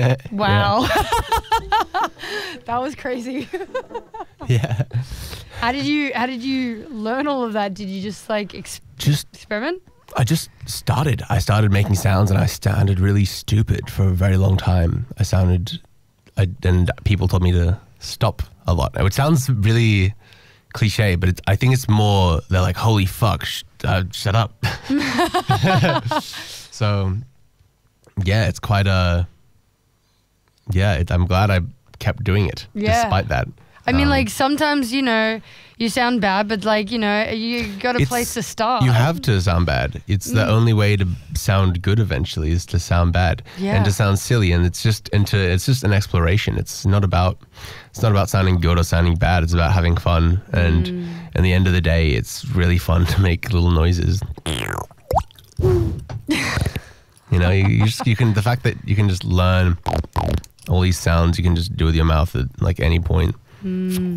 Wow. That was crazy. Yeah. How did you learn all of that? Did you just like experiment? I just started. I started making sounds, and I sounded really stupid for a very long time. And people told me to stop a lot. It sounds really cliche, but I think it's more, they're like, holy fuck, shut up. So, yeah, it's quite I'm glad I kept doing it despite that. I mean, like, sometimes, you know, you sound bad, but, like, you know, you got a place to start. You have to sound bad. It's the only way to sound good eventually is to sound bad and to sound silly. And it's just an exploration. It's not about sounding good or sounding bad. It's about having fun. And at the end of the day, it's really fun to make little noises. You know, the fact that you can just learn all these sounds, you can just do with your mouth at like any point. You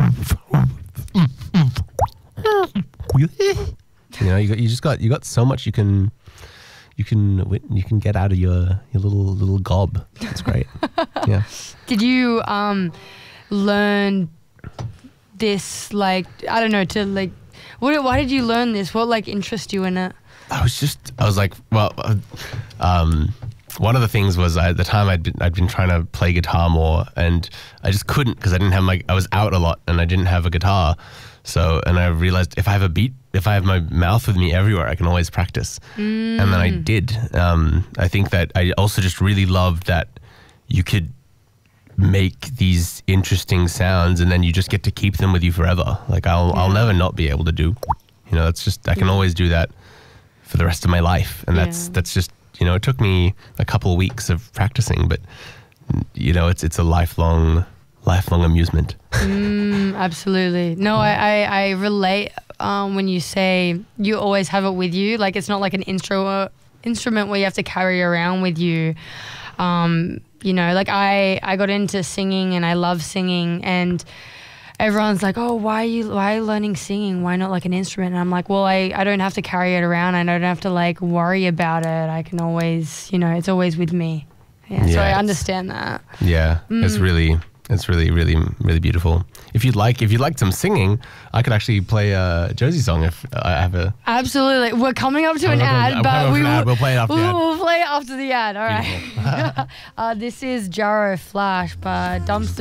know, you got so much you can get out of your little gob. That's great. Yeah. Did you learn this, like, I don't know, to like, why did you learn this? What like interested you in it? I was like, well, one of the things was at the time I'd been trying to play guitar more, and I just couldn't because I didn't have I was out a lot and I didn't have a guitar. So, and I realized if I have my mouth with me everywhere, I can always practice. And then I did. I think that I also just really loved that you could make these interesting sounds and then you just get to keep them with you forever. Like I'll never not be able to do, you know, it's just, I can always do that for the rest of my life. And that's just, you know, it took me a couple of weeks of practicing, but you know, it's a lifelong amusement. Absolutely. No, I relate when you say you always have it with you. Like, it's not like an instrument where you have to carry around with you. You know, like I got into singing and I love singing, and everyone's like, oh, why are you learning singing? Why not like an instrument? And I'm like, well, I don't have to carry it around. I don't have to like worry about it. I can always, you know, it's always with me. Yeah, so I understand that. Yeah, it's really, really beautiful. If you'd like some singing, I could actually play a Josie song if I have a... Absolutely. We're coming up to an ad, but we'll play it after the ad. We'll play it after the ad, all right. This is Jarro Flash by Dumpster.